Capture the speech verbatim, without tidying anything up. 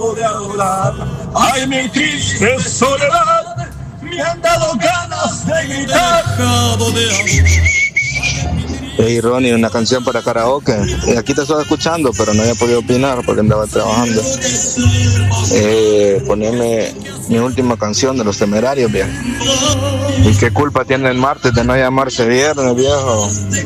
dejado de adorar. Ay, mi triste soledad, me han dado ganas de gritar. Dejado de adorar. Hey Ronnie, una canción para karaoke. Eh, aquí te estoy escuchando, pero no había podido opinar porque andaba trabajando. Eh, poneme mi última canción de Los Temerarios, viejo. ¿Y qué culpa tiene el martes de no llamarse viernes, viejo?